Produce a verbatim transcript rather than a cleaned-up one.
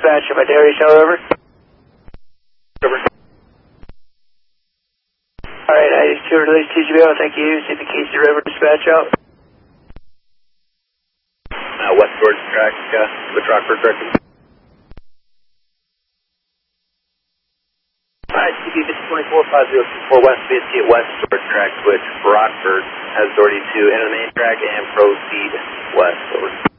dispatch. Am I Dairy Show, over? Over. Alright, I two release T G B O, thank you. See the Casey River dispatch out. Uh, West Storage Track, uh, with Rockford direction. Alright, C B twenty-four five zero two four West B S T at West Storage Track, switch Rockford, has authority to enter the main track and proceed west, over.